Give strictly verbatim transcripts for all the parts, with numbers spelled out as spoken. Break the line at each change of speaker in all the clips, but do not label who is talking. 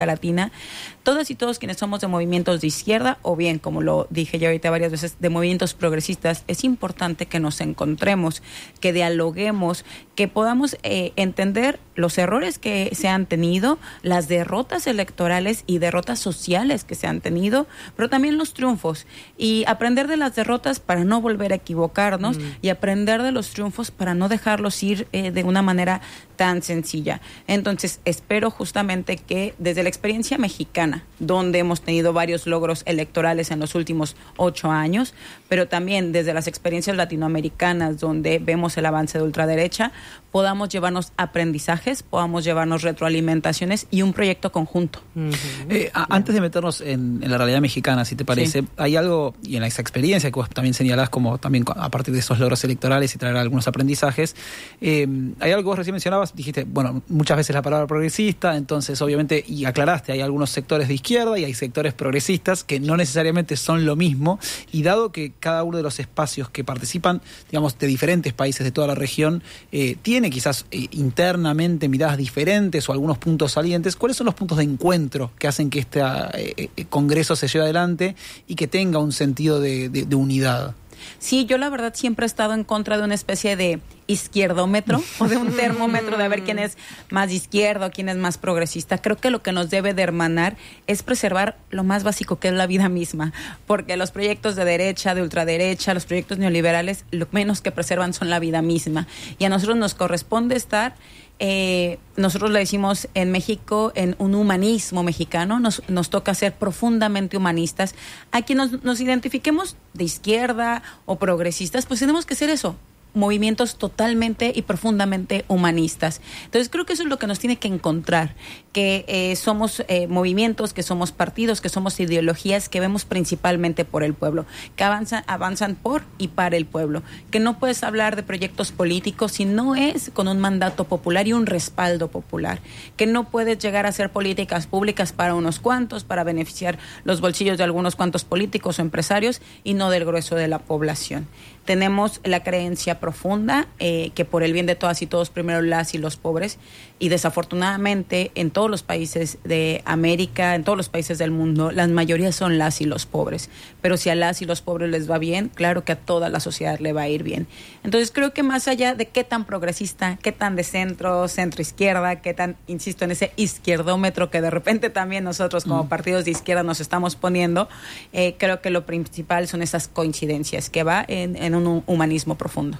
Latina, todas y todos quienes somos de movimientos de izquierda o bien, como lo dije ya ahorita varias veces, de movimientos progresistas, es importante que nos encontremos, que dialoguemos, que podamos eh, entender los errores que se han tenido, las derrotas electorales y derrotas sociales que se han tenido, pero también los triunfos, y aprender de las derrotas para no volver a equivocarnos mm. y aprender de los triunfos para no dejarlos ir eh, de una manera tan sencilla. Entonces, espero justamente que desde la experiencia mexicana, donde hemos tenido varios logros electorales en los últimos ocho años, pero también desde las experiencias latinoamericanas, donde vemos el avance de ultraderecha, podamos llevarnos aprendizajes, podamos llevarnos retroalimentaciones y un proyecto conjunto.
Uh-huh. Eh, a, antes de meternos en, en la realidad mexicana, si te parece, sí. hay algo, y en esa experiencia que vos también señalás, como también a partir de esos logros electorales y traer algunos aprendizajes, eh, hay algo que vos recién mencionabas, dijiste, bueno, muchas veces la palabra progresista, entonces obviamente, y aclaraste, hay algunos sectores de izquierda y hay sectores progresistas que no necesariamente son lo mismo, y dado que cada uno de los espacios que participan, digamos, de diferentes países de toda la región, eh, tiene quizás eh, internamente miradas diferentes o algunos puntos salientes, ¿cuáles son los puntos de encuentro que hacen que este eh, eh, congreso se lleve adelante y que tenga un sentido de, de, de unidad?
Sí, yo la verdad siempre he estado en contra de una especie de izquierdómetro o de un termómetro de ver quién es más izquierdo, quién es más progresista. Creo que lo que nos debe de hermanar es preservar lo más básico, que es la vida misma, porque los proyectos de derecha, de ultraderecha, los proyectos neoliberales, lo menos que preservan son la vida misma. Y a nosotros nos corresponde estar, eh, nosotros le decimos en México, en un humanismo mexicano, nos, nos toca ser profundamente humanistas. A quien nos, nos identifiquemos de izquierda o progresistas, pues tenemos que ser eso, movimientos totalmente y profundamente humanistas. Entonces creo que eso es lo que nos tiene que encontrar, que eh, somos eh, movimientos, que somos partidos, que somos ideologías que vemos principalmente por el pueblo, que avanzan, avanzan por y para el pueblo, que no puedes hablar de proyectos políticos si no es con un mandato popular y un respaldo popular, que no puedes llegar a hacer políticas públicas para unos cuantos, para beneficiar los bolsillos de algunos cuantos políticos o empresarios y no del grueso de la población. Tenemos la creencia profunda eh, que por el bien de todas y todos, primero las y los pobres, y desafortunadamente en todos los países de América, en todos los países del mundo, las mayorías son las y los pobres, pero si a las y los pobres les va bien, claro que a toda la sociedad le va a ir bien. Entonces creo que más allá de qué tan progresista, qué tan de centro, centro-izquierda, qué tan, insisto, en ese izquierdómetro que de repente también nosotros como mm. partidos de izquierda nos estamos poniendo, eh, creo que lo principal son esas coincidencias, que va en, en un humanismo profundo.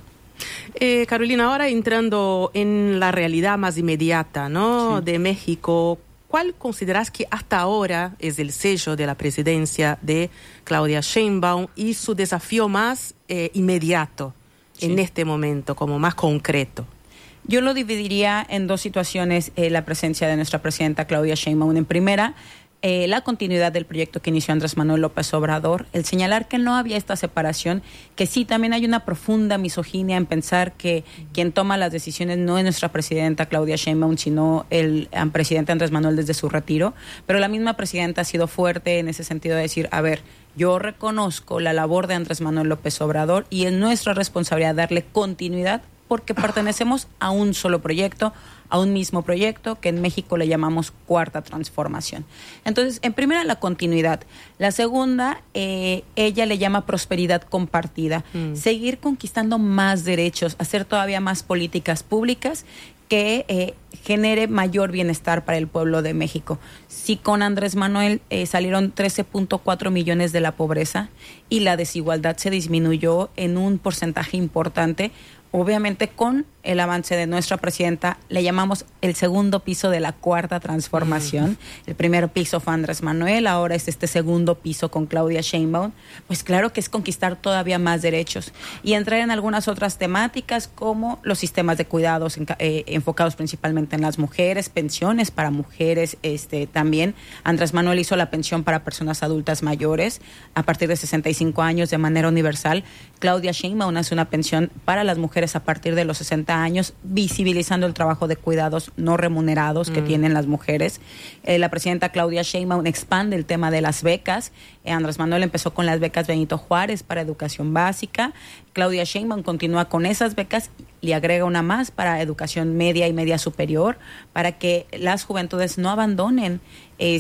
Eh, Carolina, ahora entrando en la realidad más inmediata, ¿no? Sí. de México, ¿cuál consideras que hasta ahora es el sello de la presidencia de Claudia Sheinbaum y su desafío más eh, inmediato sí. en este momento, como más concreto?
Yo lo dividiría en dos situaciones, eh, la presencia de nuestra presidenta Claudia Sheinbaum. En primera, Eh, la continuidad del proyecto que inició Andrés Manuel López Obrador, el señalar que no había esta separación, que sí también hay una profunda misoginia en pensar que quien toma las decisiones no es nuestra presidenta Claudia Sheinbaum, sino el, el presidente Andrés Manuel desde su retiro, pero la misma presidenta ha sido fuerte en ese sentido de decir, a ver, yo reconozco la labor de Andrés Manuel López Obrador y es nuestra responsabilidad darle continuidad porque pertenecemos a un solo proyecto, a un mismo proyecto que en México le llamamos Cuarta Transformación. Entonces, en primera, la continuidad. La segunda, eh, ella le llama prosperidad compartida. Mm. Seguir conquistando más derechos, hacer todavía más políticas públicas que eh, genere mayor bienestar para el pueblo de México. Sí, con Andrés Manuel eh, salieron trece punto cuatro millones de la pobreza y la desigualdad se disminuyó en un porcentaje importante. Obviamente con el avance de nuestra presidenta, le llamamos el segundo piso de la Cuarta Transformación. Mm. El primer piso fue Andrés Manuel, ahora es este segundo piso con Claudia Sheinbaum. Pues claro que es conquistar todavía más derechos y entrar en algunas otras temáticas como los sistemas de cuidados eh, enfocados principalmente en las mujeres, pensiones para mujeres, este también. Andrés Manuel hizo la pensión para personas adultas mayores a partir de sesenta y cinco años de manera universal. Claudia Sheinbaum hace una pensión para las mujeres mujeres a partir de los sesenta años, visibilizando el trabajo de cuidados no remunerados que
Mm.
tienen las mujeres. Eh, la presidenta Claudia Sheinbaum expande el tema de las becas. Eh, Andrés Manuel empezó con las becas Benito Juárez para educación básica. Claudia Sheinbaum continúa con esas becas, le agrega una más para educación media y media superior, para que las juventudes no abandonen eh,